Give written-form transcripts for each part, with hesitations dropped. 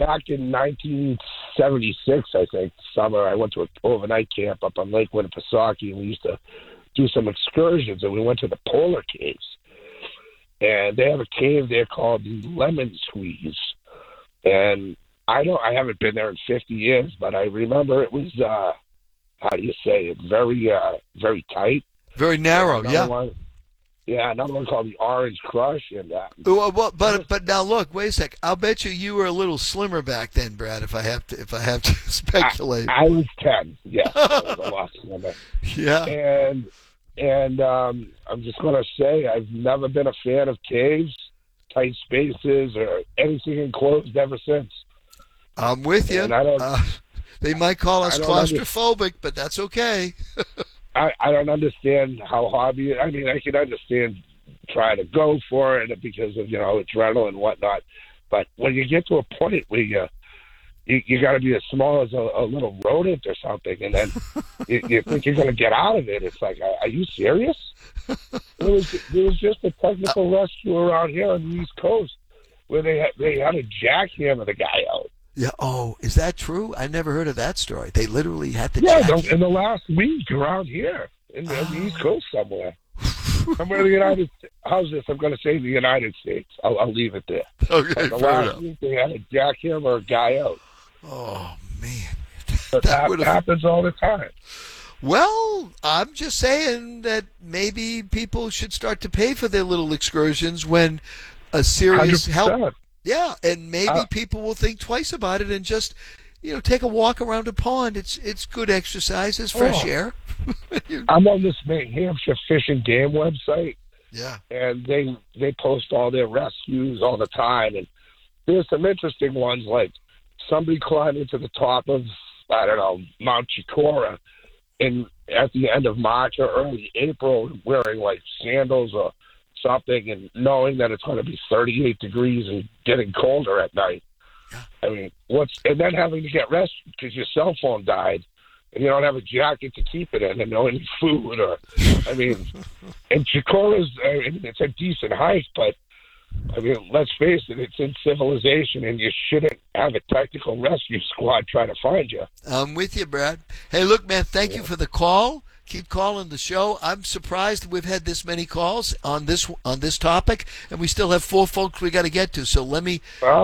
back in 1976, I think, summer, I went to an overnight camp up on Lake Winnipesaukee, and we used to do some excursions, and we went to the Polar Caves. And they have a cave there called the Lemon Squeeze. And I haven't been there in 50 years, but I remember it was, how do you say it, very, very tight. Very narrow, Another one called the Orange Crush. And but now look, wait a sec. I'll bet you were a little slimmer back then, Brad. If I have to speculate, I was 10. Yes, I was a lot slimmer. Yeah, and I'm just gonna say I've never been a fan of caves, tight spaces, or anything enclosed ever since. I'm with you. And I don't. They might call us claustrophobic, but that's okay. I don't understand how hobby. I mean, I can understand trying to go for it because of adrenaline and whatnot, but when you get to a point where you got to be as small as a little rodent or something, and then you think you're going to get out of it, it's like, are you serious? There was just a technical rescue around here on the East Coast where they had to jackhammer the guy out. Yeah. Oh, is that true? I never heard of that story. They literally had to. Yeah, in the last week around here in the East Coast somewhere. Somewhere in the United States. How's this? I'm going to say the United States. I'll leave it there. Okay. The last week they had to jackhammer a guy out. Oh man, that happens all the time. Well, I'm just saying that maybe people should start to pay for their little excursions when a serious 100%. help. Yeah, and maybe people will think twice about it and just, take a walk around a pond. It's good exercise. It's fresh air. I'm on this New Hampshire Fish and Game website. Yeah. And they post all their rescues all the time. And there's some interesting ones, like somebody climbing to the top of, I don't know, Mount Chicora at the end of March or early April wearing like sandals or something and knowing that it's going to be 38 degrees and getting colder at night. Yeah. I mean, and then having to get rescued because your cell phone died and you don't have a jacket to keep it in and no any food and Chikora's, it's a decent hike, but I mean, let's face it, it's in civilization and you shouldn't have a technical rescue squad trying to find you. I'm with you, Brad. Hey, look, man, thank you for the call. Keep calling the show. I'm surprised we've had this many calls on this topic, and we still have 4 folks we got to get to. So let me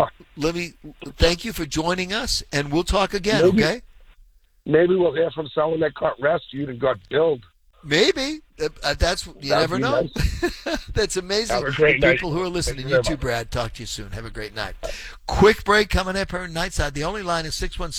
thank you for joining us, and we'll talk again. Okay? Maybe we'll hear from someone that got rescued and got billed. Maybe you never know. Nice. That's amazing. Have a great people night. Who are listening. You too, Brad. Talk to you soon. Have a great night. Quick break coming up here on Nightside. The only line is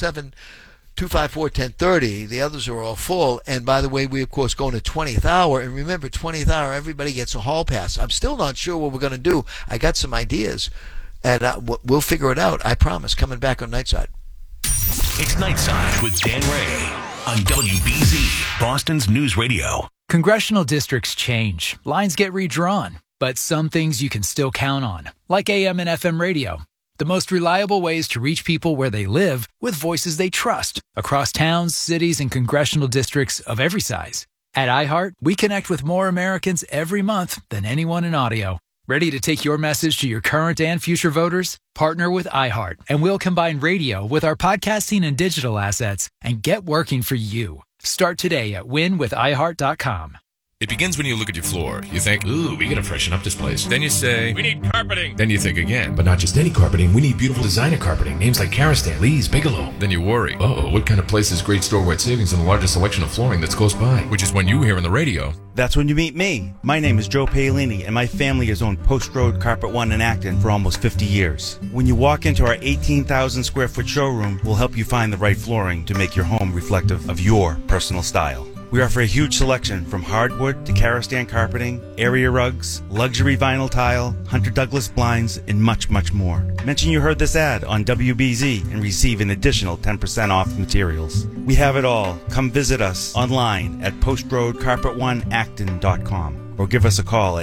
617-254-1030. The others are all full. And by the way, we, of course, go into 20th hour. And remember, 20th hour, everybody gets a hall pass. I'm still not sure what we're going to do. I got some ideas, and we'll figure it out. I promise. Coming back on Nightside. It's Nightside with Dan Ray on WBZ, Boston's News Radio. Congressional districts change. Lines get redrawn. But some things you can still count on, like AM and FM radio. The most reliable ways to reach people where they live with voices they trust across towns, cities, and congressional districts of every size. At iHeart, we connect with more Americans every month than anyone in audio. Ready to take your message to your current and future voters? Partner with iHeart, and we'll combine radio with our podcasting and digital assets and get working for you. Start today at winwithiheart.com. It begins when you look at your floor. You think, ooh, we gotta freshen up this place. Then you say, we need carpeting. Then you think again. But not just any carpeting, we need beautiful designer carpeting. Names like Karastan, Lee's, Bigelow. Then you worry. Uh-oh, what kind of place is great store-wide savings and the largest selection of flooring that's close by? Which is when you hear on the radio. That's when you meet me. My name is Joe Paolini, and my family has owned Post Road Carpet One in Acton for almost 50 years. When you walk into our 18,000 square foot showroom, we'll help you find the right flooring to make your home reflective of your personal style. We offer a huge selection from hardwood to Karastan carpeting, area rugs, luxury vinyl tile, Hunter Douglas blinds, and much, much more. Mention you heard this ad on WBZ and receive an additional 10% off materials. We have it all. Come visit us online at postroadcarpet1acton.com or give us a call at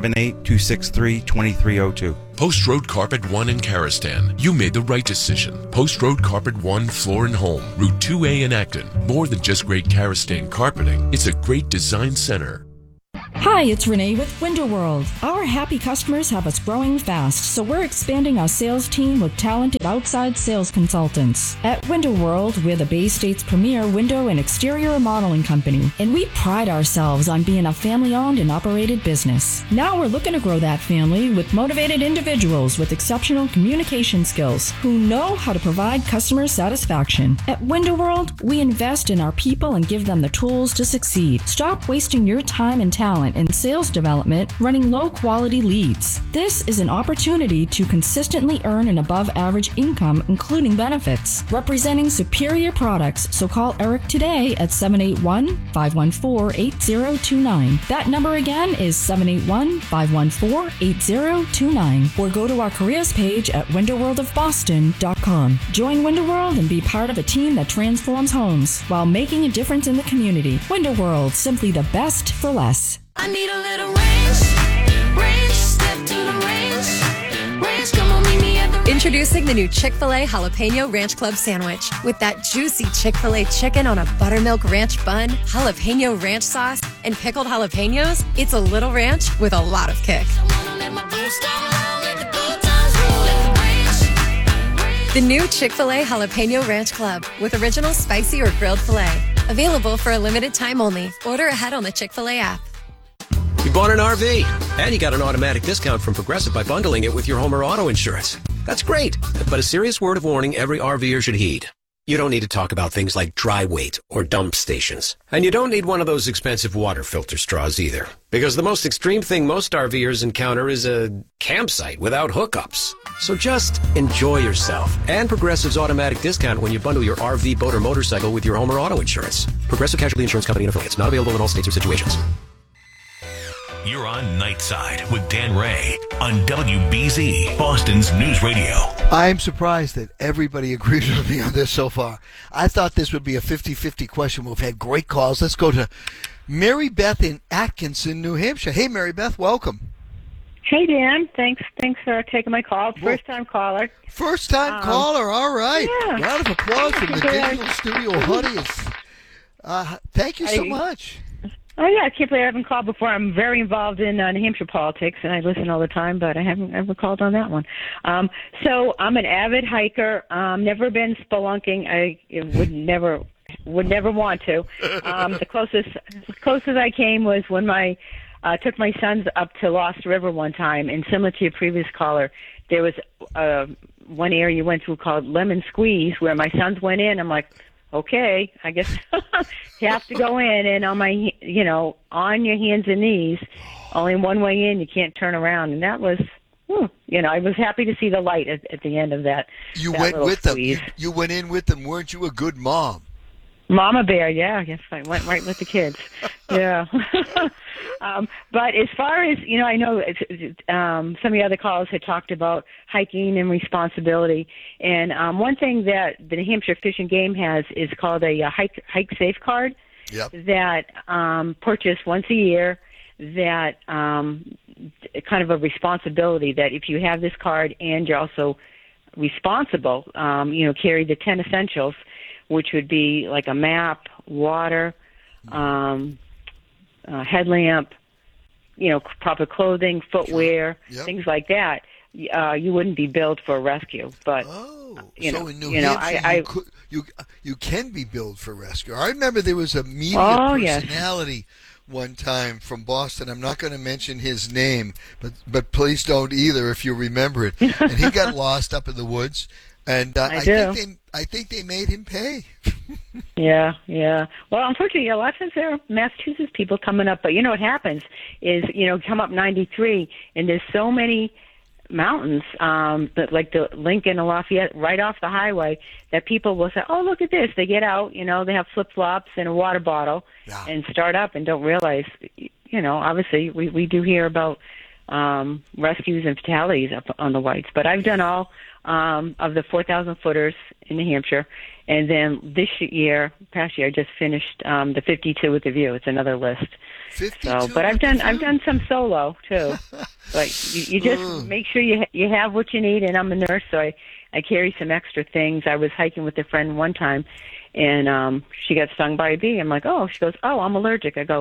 978-263-2302. Post Road Carpet One in Karastan. You made the right decision. Post Road Carpet One Floor and Home, Route 2A in Acton. More than just great Karastan carpeting, it's a great design center. Hi, it's Renee with Window World. Our happy customers have us growing fast, so we're expanding our sales team with talented outside sales consultants. At Window World, we're the Bay State's premier window and exterior remodeling company, and we pride ourselves on being a family-owned and operated business. Now we're looking to grow that family with motivated individuals with exceptional communication skills who know how to provide customer satisfaction. At Window World, we invest in our people and give them the tools to succeed. Stop wasting your time and talent in sales development running low-quality leads. This is an opportunity to consistently earn an above-average income, including benefits, representing superior products. So call Eric today at 781-514-8029. That number again is 781-514-8029. Or go to our careers page at windowworldofboston.com. Join Window World and be part of a team that transforms homes while making a difference in the community. Window World, simply the best for less. I need a little range, step to the range, come on, meet me at the range. Introducing the new Chick-fil-A Jalapeno Ranch Club Sandwich. With that juicy Chick-fil-A chicken on a buttermilk ranch bun, jalapeno ranch sauce, and pickled jalapenos, it's a little ranch with a lot of kick. The new Chick-fil-A Jalapeno Ranch Club with original spicy or grilled filet. Available for a limited time only. Order ahead on the Chick-fil-A app. You bought an RV, and you got an automatic discount from Progressive by bundling it with your home or auto insurance. That's great, but a serious word of warning every RVer should heed. You don't need to talk about things like dry weight or dump stations. And you don't need one of those expensive water filter straws either. Because the most extreme thing most RVers encounter is a campsite without hookups. So just enjoy yourself and Progressive's automatic discount when you bundle your RV, boat, or motorcycle with your home or auto insurance. Progressive Casualty Insurance Company and affiliates. Not available in all states or situations. You're on Nightside with Dan Ray on WBZ, Boston's News Radio. I'm surprised that everybody agrees with me on this so far. I thought this would be a 50-50 question. We've had great calls. Let's go to Mary Beth in Atkinson, New Hampshire. Hey, Mary Beth, welcome. Hey, Dan. Thanks for taking my call. First-time caller. First-time caller. All right. Yeah. Round of applause from the digital studio audience. Thank you so much. Oh, yeah, I can't believe I haven't called before. I'm very involved in New Hampshire politics, and I listen all the time, but I haven't ever called on that one. So I'm an avid hiker. Never been spelunking. I would never want to. The closest I came was when took my sons up to Lost River one time, and similar to your previous caller, there was one area you went through called Lemon Squeeze, where my sons went in. I'm like, okay, I guess you have to go in, and on your hands and knees, only one way in, you can't turn around. And that was, I was happy to see the light at the end of that. You went with them. You went in with them. Weren't you a good mom? Mama bear, yeah. Yes, I went right with the kids. Yeah. But as far as, I know some of the other callers had talked about hiking and responsibility. And one thing that the New Hampshire Fish and Game has is called a Hike Safe card. Yep. That purchase once a year, that kind of a responsibility that if you have this card and you're also responsible, carry the 10 essentials, which would be like a map, water, headlamp, proper clothing, footwear, things like that. You wouldn't be billed for a rescue, but so in New Hampshire, you can be billed for rescue. I remember there was a media personality one time from Boston. I'm not going to mention his name, but please don't either if you remember it. And he got lost up in the woods. And I think they made him pay. Yeah. Well, unfortunately, a lot of times there are Massachusetts people coming up, but what happens is, come up 93, and there's so many mountains, like the Lincoln and Lafayette, right off the highway, that people will say, oh, look at this. They get out, they have flip-flops and a water bottle and start up and don't realize, obviously we do hear about rescues and fatalities up on the Whites. But I've done all of the 4,000 footers in New Hampshire, and then past year, I just finished the 52 with the View. It's another list. 52. But I've done some solo too. But you just make sure you have what you need. And I'm a nurse, so I carry some extra things. I was hiking with a friend one time, and she got stung by a bee. I'm like, oh. She goes, oh, I'm allergic. I go,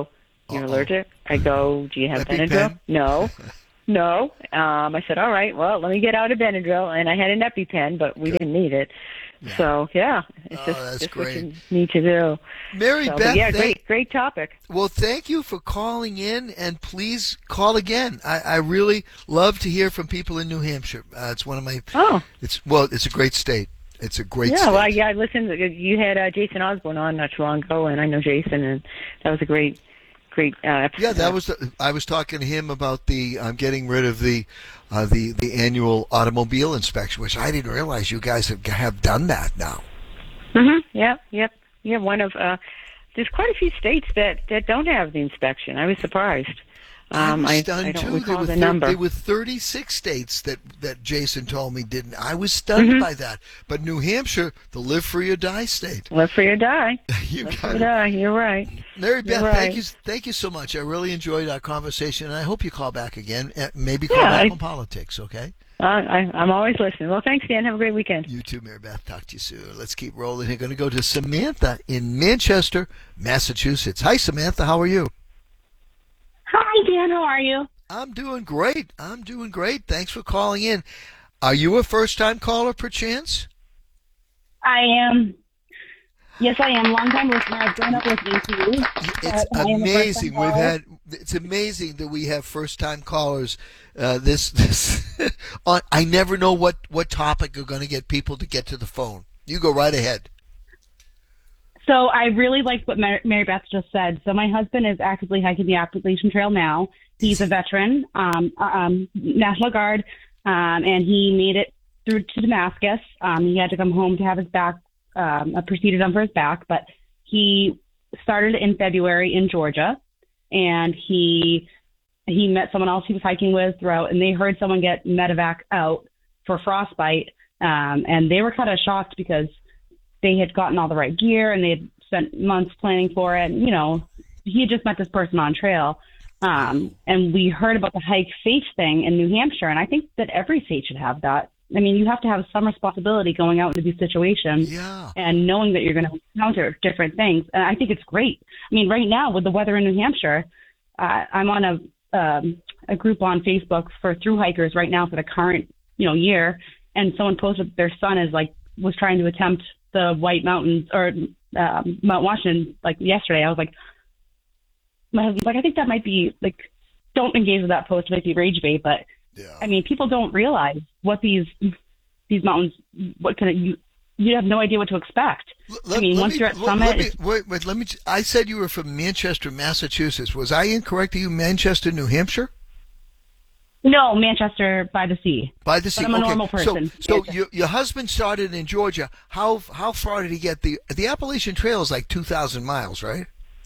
you're allergic? I go, do you have Benadryl? No. No. I said, all right, well, let me get out a Benadryl. And I had an EpiPen, but we didn't need it. Yeah. So, yeah, it's just what you need to do. Mary Beth. Yeah, great topic. Well, thank you for calling in, and please call again. I really love to hear from people in New Hampshire. It's one of my... It's a great state. It's a great state. Well, I listened. You had Jason Osborne on not too long ago, and I know Jason, and that was a great episode. Yeah, that was. I was talking to him about I'm getting rid of the annual automobile inspection, which I didn't realize you guys have done that now. Yep. One of there's quite a few states that don't have the inspection. I was surprised. I was stunned I don't too. recall the number. There were 36 states that Jason told me didn't. I was stunned by that. But New Hampshire, the live free or die state. Live free or die. Live free or die. You're right. Mary Beth, right. thank you so much. I really enjoyed our conversation, and I hope you call back again. Maybe call back on politics, okay? I'm always listening. Well, thanks, Dan. Have a great weekend. You too, Mary Beth. Talk to you soon. Let's keep rolling. We're going to go to Samantha in Manchester, Massachusetts. Hi, Samantha. How are you? Hi, Dan. How are you? I'm doing great. Thanks for calling in. Are you a first-time caller, perchance? I am. Yes, I am. Long-time listener. I've grown up listening to you. It's amazing. It's amazing that we have first-time callers. I never know what topic are going to get people to get to the phone. You go right ahead. So I really liked what Mary Beth just said. So my husband is actively hiking the Appalachian Trail now. He's a veteran, National Guard, and he made it through to Damascus. He had to come home to have his back, a procedure done for his back, but he started in February in Georgia, and he met someone else he was hiking with throughout, and they heard someone get medevac out for frostbite, and they were kind of shocked because they had gotten all the right gear and they had spent months planning for it. And, he had just met this person on trail. And we heard about the hike safe thing in New Hampshire. And I think that every state should have that. I mean, you have to have some responsibility going out into these situations and knowing that you're going to encounter different things. And I think it's great. I mean, right now with the weather in New Hampshire, I'm on a group on Facebook for thru hikers right now for the current, year. And someone posted that their son was trying to attempt the White Mountains or Mount Washington yesterday. I was like, my husband's like, I think that might be don't engage with that post, it might be rage bait, but I mean, people don't realize what these mountains, you have no idea what to expect. Once you're at summit. I said you were from Manchester, Massachusetts. Was I incorrect? Are you Manchester, New Hampshire? No, Manchester by the sea. By the sea. But I'm a normal person. So your husband started in Georgia. How far did he get? The Appalachian Trail is like 2,000 miles, right?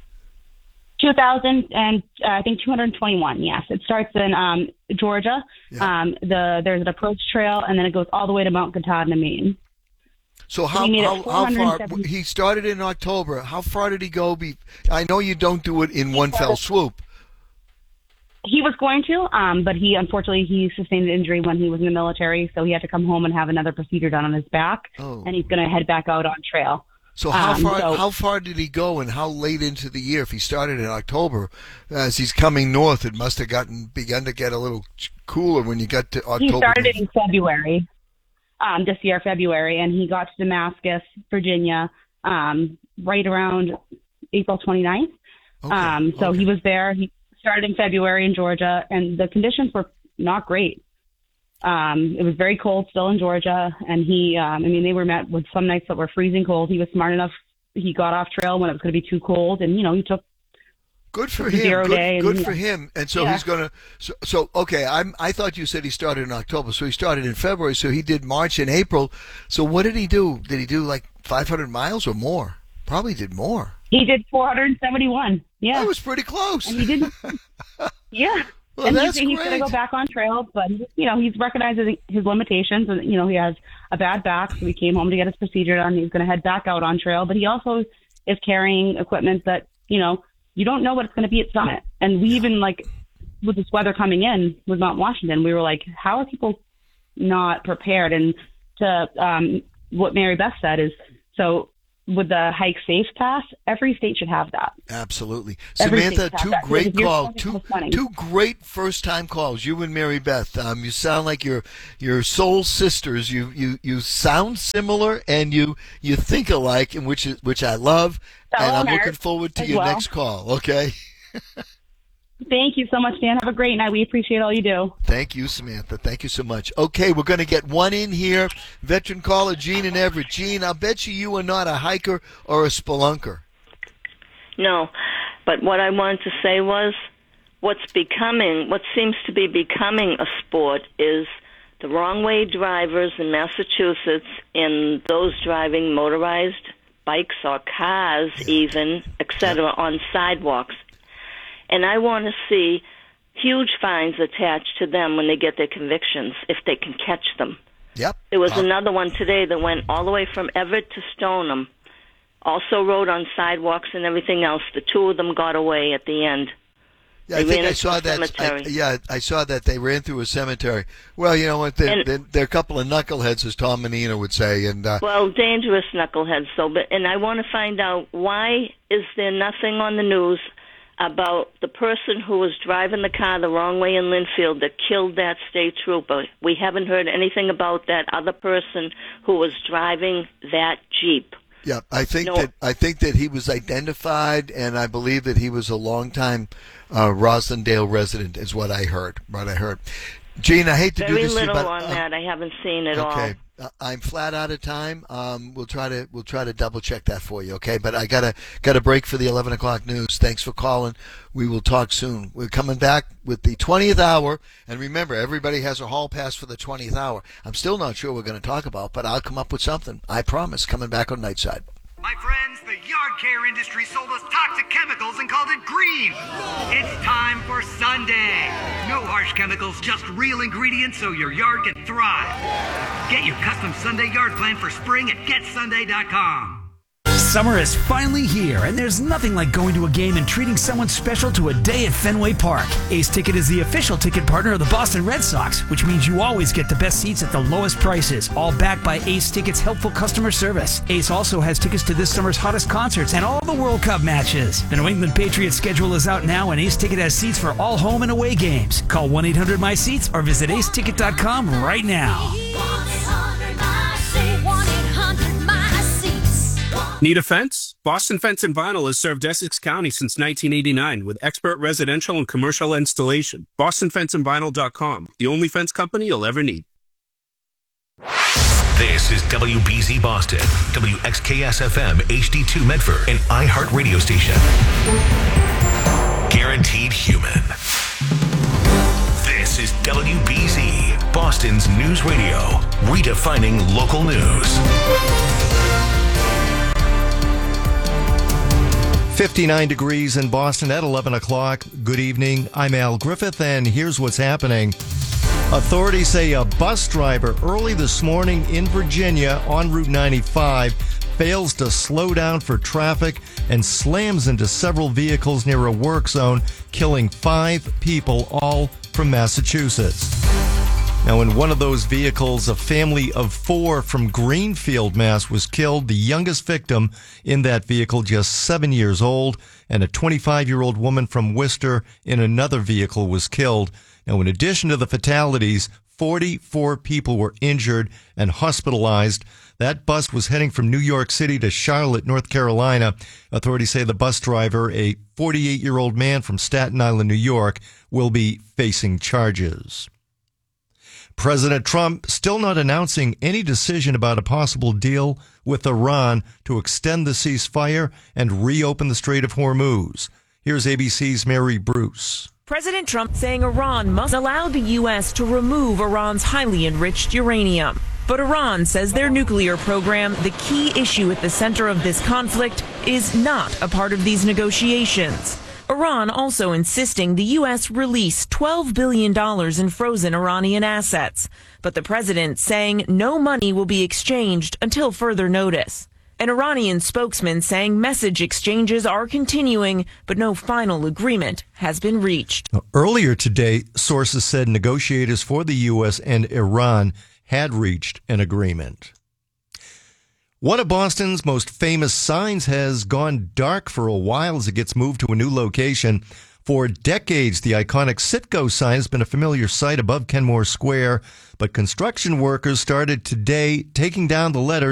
2,000 and I think 221. Yes, it starts in Georgia. Yeah. There's an approach trail, and then it goes all the way to Mount Katahdin, Maine. So how far? He started in October. How far did he go? I know you don't do it in one fell swoop. He was going to, but unfortunately he sustained an injury when he was in the military, so he had to come home and have another procedure done on his back, and he's going to head back out on trail. So how far did he go, and how late into the year? If he started in October, as he's coming north, it must have begun to get a little cooler when you got to October. He started in February, this year, February, and he got to Damascus, Virginia, right around April 29th. So he was there. He started in February in Georgia, and the conditions were not great. It was very cold still in Georgia, and they were met with some nights that were freezing cold. He was smart enough. He got off trail when it was going to be too cold, and, he took good for him. 0 day. Good for him. And so he's going to, okay, I thought you said he started in October, so he started in February, so he did March and April. So what did he do? Did he do 500 miles or more? Probably did more. He did 471. Yeah. That was pretty close. And he didn't. Yeah. Well, and that's he's going to go back on trail, but, he's recognizing his limitations, and, he has a bad back, so he came home to get his procedure done. He's going to head back out on trail, but he also is carrying equipment that, you don't know what it's going to be at summit. And we even, with this weather coming in with Mount Washington, we were like, how are people not prepared? And to what Mary Beth said is, so with the Hike Safe Pass. Every state should have that. Absolutely. Every Samantha, state should have two that. great Because you're calls. spending so much money. Two great first-time calls. You and Mary Beth. You sound like you're soul sisters. You sound similar and you think alike, and which I love. So and I'm honored looking forward to as your well. next call. Okay. Thank you so much, Dan. Have a great night. We appreciate all you do. Thank you, Samantha. Thank you so much. Okay, we're going to get one in here. Veteran caller, Gene in Everett. Gene, I'll bet you are not a hiker or a spelunker. No, but what I wanted to say was what seems to be becoming a sport is the wrong way drivers in Massachusetts and those driving motorized bikes or cars even, etc., on sidewalks. And I want to see huge fines attached to them when they get their convictions, if they can catch them. Yep. There was another one today that went all the way from Everett to Stoneham, also rode on sidewalks and everything else. The two of them got away at the end. Yeah, I They think ran I into saw a that. cemetery. I saw that they ran through a cemetery. Well, you know what? They're a couple of knuckleheads, as Tom Menino would say. And Well, dangerous knuckleheads. And I want to find out, why is there nothing on the news about the person who was driving the car the wrong way in Linfield that killed that state trooper? We haven't heard anything about that other person who was driving that Jeep. yeah, I think that he was identified, and I believe that he was a longtime Roslindale resident, is what I heard. Gene, I hate to do Very this to you, little but on that. I haven't seen it all. okay. I'm flat out of time. We'll try to double check that for you, okay? But I got a break for the 11 o'clock news. Thanks for calling. We will talk soon. We're coming back with the 20th hour, and remember, everybody has a hall pass for the 20th hour. I'm still not sure what we're going to talk about, but I'll come up with something. I promise. Coming back on Nightside. My friends, the yard care industry sold us toxic chemicals and called it green. It's time for Sunday. No harsh chemicals, just real ingredients so your yard can thrive. Get your custom Sunday yard plan for spring at getsunday.com. Summer is finally here, and there's nothing like going to a game and treating someone special to a day at Fenway Park. Ace Ticket is the official ticket partner of the Boston Red Sox, which means you always get the best seats at the lowest prices, all backed by Ace Ticket's helpful customer service. Ace also has tickets to this summer's hottest concerts and all the World Cup matches. The New England Patriots schedule is out now, and Ace Ticket has seats for all home and away games. Call 1-800-MY-SEATS or visit aceticket.com right now. Need a fence? Boston Fence and Vinyl has served Essex County since 1989 with expert residential and commercial installation. BostonFenceandVinyl.com, the only fence company you'll ever need. This is WBZ Boston, WXKS-FM HD2 Medford, an iHeart radio station. Guaranteed human. This is WBZ, Boston's news radio, redefining local news. 59 degrees in Boston at 11 o'clock. Good evening. I'm Al Griffith, and here's what's happening. Authorities say a bus driver early this morning in Virginia on Route 95 fails to slow down for traffic and slams into several vehicles near a work zone, killing 5 people, all from Massachusetts. Now, in one of those vehicles, a family of 4 from Greenfield, Mass. was killed. The youngest victim in that vehicle, just 7 years old, and a 25-year-old woman from Worcester in another vehicle was killed. Now, in addition to the fatalities, 44 people were injured and hospitalized. That bus was heading from New York City to Charlotte, North Carolina. Authorities say the bus driver, a 48-year-old man from Staten Island, New York, will be facing charges. President Trump still not announcing any decision about a possible deal with Iran to extend the ceasefire and reopen the Strait of Hormuz. Here's ABC's Mary Bruce. President Trump saying Iran must allow the U.S. to remove Iran's highly enriched uranium. But Iran says their nuclear program, the key issue at the center of this conflict, is not a part of these negotiations. Iran also insisting the U.S. release $12 billion in frozen Iranian assets. But the president saying no money will be exchanged until further notice. An Iranian spokesman saying message exchanges are continuing, but no final agreement has been reached. Earlier today, sources said negotiators for the U.S. and Iran had reached an agreement. One of Boston's most famous signs has gone dark for a while as it gets moved to a new location. For decades, the iconic Citgo sign has been a familiar sight above Kenmore Square, but construction workers started today taking down the letters